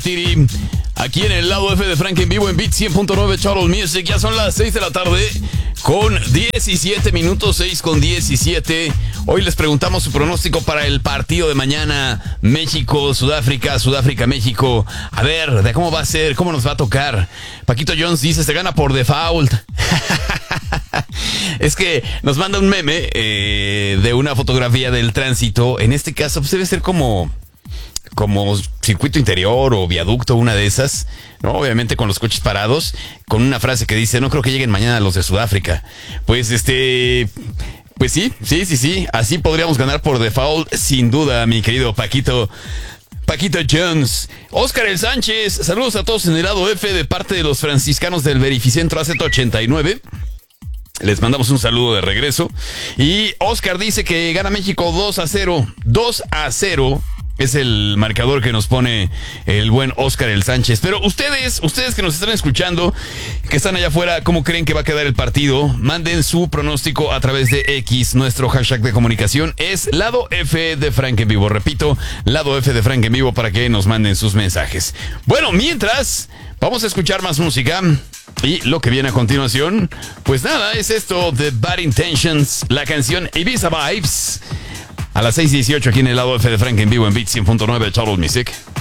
City, aquí en el lado F de Frank en vivo en Beat 100.9 Charles Music. Ya son las 6 de la tarde con 17 minutos, 6 con 17. Hoy les preguntamos su pronóstico para el partido de mañana, México-Sudáfrica, Sudáfrica-México. A ver, ¿de cómo va a ser? ¿Cómo nos va a tocar? Paquito Jones dice, se gana por default. Es que nos manda un meme de una fotografía del tránsito. En este caso, pues debe ser como circuito interior o viaducto, una de esas, ¿no? Obviamente con los coches parados, con una frase que dice, no creo que lleguen mañana los de Sudáfrica. Pues pues sí, así podríamos ganar por default, sin duda, mi querido Paquito Jones. Oscar El Sánchez, saludos a todos en el lado F de parte de los franciscanos del Verificentro AZ89. Les mandamos un saludo de regreso. Y Oscar dice que gana México 2-0. 2-0 es el marcador que nos pone el buen Oscar El Sánchez. Pero ustedes que nos están escuchando, que están allá afuera, ¿cómo creen que va a quedar el partido? Manden su pronóstico a través de X. Nuestro hashtag de comunicación es Lado F de Frank en Vivo. Repito, Lado F de Frank en Vivo para que nos manden sus mensajes. Bueno, mientras, vamos a escuchar más música. Y lo que viene a continuación, pues nada, es esto de Bad Intentions, la canción Ibiza Vibes. A las 6:18 aquí en el lado F de Frank en vivo en Beat 100.9 Charles Music.